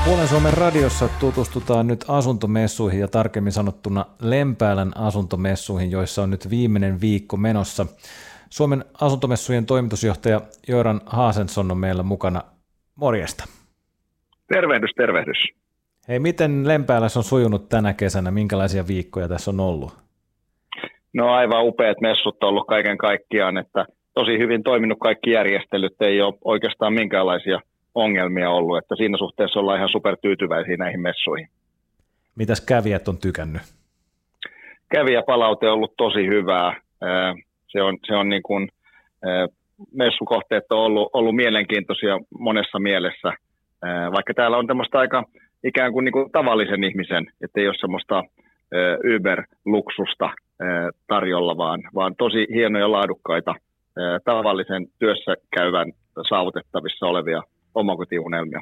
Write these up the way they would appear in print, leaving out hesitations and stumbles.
Puolen Suomen radiossa tutustutaan nyt asuntomessuihin ja tarkemmin sanottuna Lempäälän asuntomessuihin, joissa on nyt viimeinen viikko menossa. Suomen asuntomessujen toimitusjohtaja Göran Hansson on meillä mukana. Morjesta. Tervehdys, tervehdys. Hei, miten Lempäälässä on sujunut tänä kesänä? Minkälaisia viikkoja tässä on ollut? No aivan upeat messut on ollut kaiken kaikkiaan, että tosi hyvin toiminut kaikki järjestelyt, ei ole oikeastaan minkäänlaisia ongelmia ollut, että siinä suhteessa ollaan ihan supertyytyväisiä näihin messuihin. Mitäs kävijät on tykännyt? Kävijäpalaute on ollut tosi hyvää. Se on niin kuin, messukohteet on ollut mielenkiintoisia monessa mielessä, vaikka täällä on tämmöistä aika ikään kuin, tavallisen ihmisen, että ei ole semmoista Uber-luksusta tarjolla, vaan tosi hienoja, laadukkaita, tavallisen työssä käyvän saavutettavissa olevia omakotiunelmia.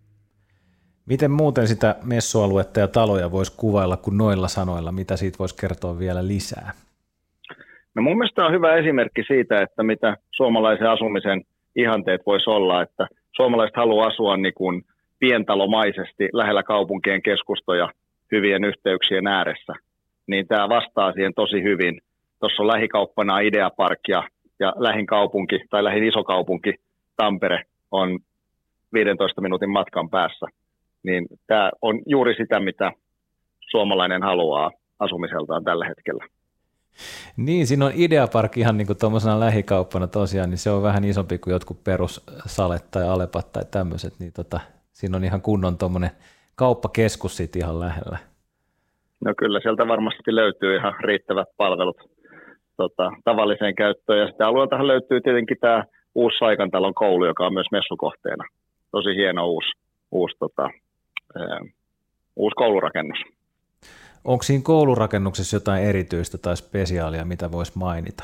Miten muuten sitä messualuetta ja taloja voisi kuvailla kuin noilla sanoilla? Mitä siitä voisi kertoa vielä lisää? No mun mielestä on hyvä esimerkki siitä, että mitä suomalaisen asumisen ihanteet voisi olla, että suomalaiset haluaa asua niin kuin pientalomaisesti lähellä kaupunkien keskustoja hyvien yhteyksien ääressä, niin tämä vastaa siihen tosi hyvin. Tuossa on lähikauppana Idea Park ja lähin kaupunki tai lähin isokaupunki Tampere on 15 minuutin matkan päässä. Niin tämä on juuri sitä, mitä suomalainen haluaa asumiseltaan tällä hetkellä. Niin, siinä on Idea Park ihan niin kuin tuommoisena lähikauppana tosiaan, niin se on vähän isompi kuin jotkut perussalet tai alepat tai tämmöiset, niin siinä on ihan kunnon tuommoinen kauppakeskus siitä ihan lähellä. No kyllä, sieltä varmasti löytyy ihan riittävät palvelut tavalliseen käyttöön, ja sitä alueeltahan löytyy tietenkin tämä uusi Saikantalon koulu, joka on myös messukohteena. Tosi hieno uusi koulurakennus. Onko siinä koulurakennuksessa jotain erityistä tai spesiaalia, mitä voisi mainita?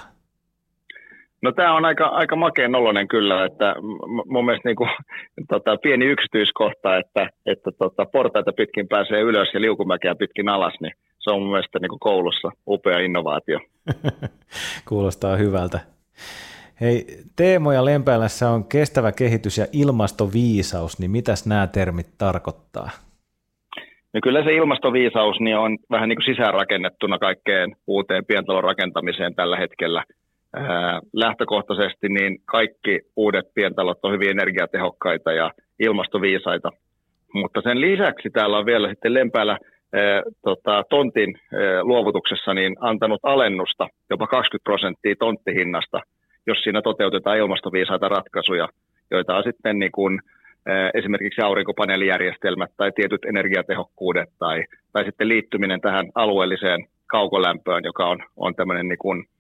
No tämä on aika makeen oloinen kyllä, että mun mielestä pieni yksityiskohta, että portaita pitkin pääsee ylös ja liukumäkeä pitkin alas, niin se on mun mielestä koulussa upea innovaatio. Kuulostaa hyvältä. Hei, teemoja Lempäälässä on kestävä kehitys ja ilmastoviisaus, niin mitäs nämä termit tarkoittaa? No kyllä se ilmastoviisaus niin on vähän niin kuin sisäänrakennettuna kaikkeen uuteen pientalon rakentamiseen tällä hetkellä. Lähtökohtaisesti niin kaikki uudet pientalot on hyvin energiatehokkaita ja ilmastoviisaita, mutta sen lisäksi täällä on vielä sitten Lempäälä tontin luovutuksessa niin antanut alennusta jopa 20% tonttihinnasta, jos siinä toteutetaan ilmastoviisaita ratkaisuja, joita on sitten niin kuin esimerkiksi aurinkopaneelijärjestelmät tai tietyt energiatehokkuudet tai sitten liittyminen tähän alueelliseen kaukolämpöön, joka on tämmöinen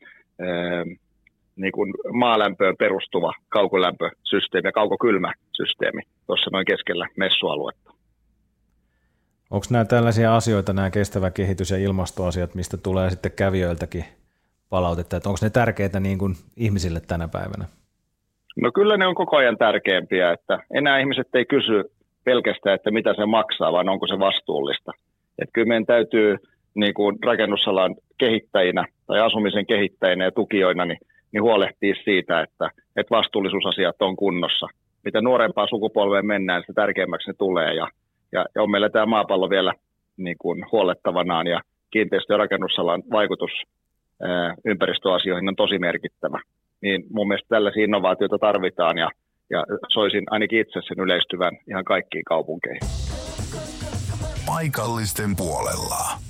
niin kuin maalämpöön perustuva kaukolämpösysteemi ja kaukokylmäsysteemi tuossa noin keskellä messualuetta. Onko nämä tällaisia asioita, nämä kestävä kehitys ja ilmastoasiat, mistä tulee sitten kävijöiltäkin palautetta, että onko ne tärkeitä niin kuin ihmisille tänä päivänä? No kyllä ne on koko ajan tärkeämpiä, että enää ihmiset ei kysy pelkästään, että mitä se maksaa, vaan onko se vastuullista. Että kyllä meidän täytyy niin kuin rakennusalan kehittäjinä tai asumisen kehittäjinä ja tukijoina niin huolehtia siitä, että vastuullisuusasiat on kunnossa. Mitä nuorempaan sukupolveen mennään, sitä tärkeämmäksi ne tulee ja on meillä tämä maapallo vielä niin kuin huolettavanaan ja kiinteistö- ja rakennusalan vaikutus ympäristöasioihin on tosi merkittävä. Niin mun mielestä tällaisia innovaatioita tarvitaan ja soisin ainakin itse sen yleistyvän ihan kaikkiin kaupunkeihin. Paikallisten puolella.